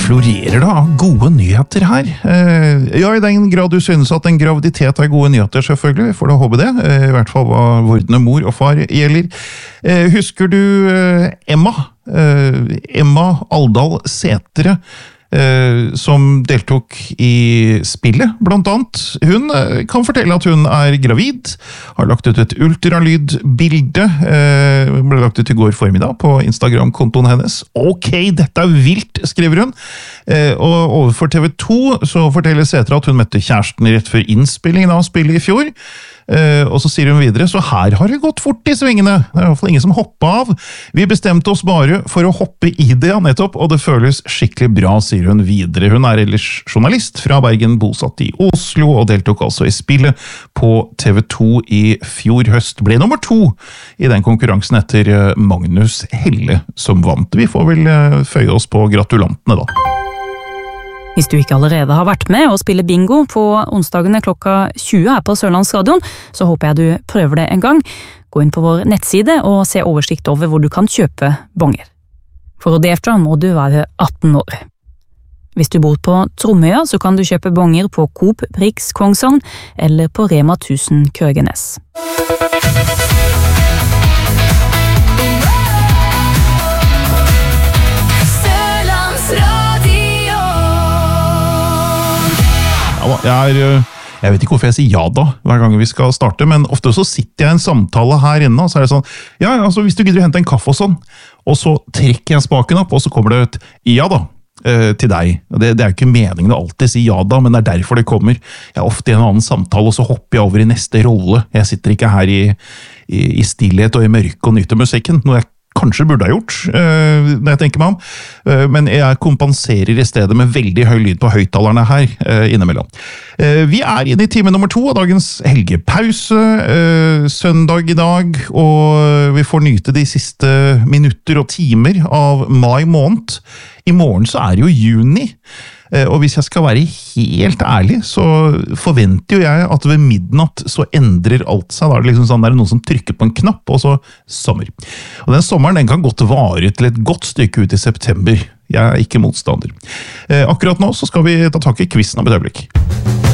florerer da av gode nyheter her. Ja, i den grad du synes at en graviditet er gode nyheter, selvfølgelig. Vi får da håpe det. I hvert fall hva vordende mor og far gjelder. Husker du Emma? Emma Aldal Sætre, som deltok i spillet, blant annet. Hun kan fortelle at hun er gravid, har lagt ut et ultralydbilde, ble lagt ut i går formiddag på Instagram-kontoen hennes. Ok, dette er vilt, skriver hun. Og overfor TV 2 så forteller Sætre at hun møtte kjæresten rett før innspillingen av spillet i fjor. Og så sier hun videre, så her har det gått fort i svingene. Det er i hvert fall ingen som hoppet av. Vi bestemte oss bare for å hoppe i det, nettopp, og det føles skikkelig bra, sier hun videre. Hun er ellers journalist fra Bergen, bosatt i Oslo, og deltok altså i spillet på TV 2 i fjor høst. Ble nummer 2 i den konkurransen etter Magnus Helle som vant. Vi får vel føye oss på gratulantene da. Hvis du ikke allerede har vært med og spiller bingo på onsdagene klokka 20 her på Sørlandsradion, så håper jeg du prøver det en gang. Gå inn på vår nettside og se oversikt over hvor du kan kjøpe bonger. For å delta må du være 18 år. Hvis du bor på Tromøya, så kan du kjøpe bonger på Coop Prix Kongshavn eller på Rema 1000 Krøgenes. Jeg vet ikke hvorfor jeg sier ja da hver gang vi skal starte, men ofte så sitter jeg i en samtale her inne, og så er det sånn, ja, altså hvis du gidder å hente en kaffe og sånn, og så trekker jeg spaken opp, og så kommer det et ja da til deg. Det er jo ikke meningen å alltid si ja da, men det er derfor det kommer. Jeg er ofte i en annen samtale, og så hopper jeg over i neste rolle. Jeg sitter ikke her i stillhet og i mørke og nyter musikken, noe jeg kanskje burde ha gjort, når jeg tenker meg om, men jeg kompenserer i stedet med veldig høy lyd på høyttalerne her innimellom. Vi er inne i time nummer 2 av dagens helgepause, søndag i dag, og vi får nyte de siste minutter og timer av mai måned. I morgen så er det jo juni, og hvis jeg skal være helt ærlig, så forventer jo jeg at ved midnatt så endrer alt seg. Da er det liksom sånn, det er noen som trykker på en knapp, og så sommer. Og den sommeren den kan godt vare til et godt stykke ut i september. Jeg er ikke motstander. Akkurat nå så skal vi ta tak i quizen om et øyeblikk.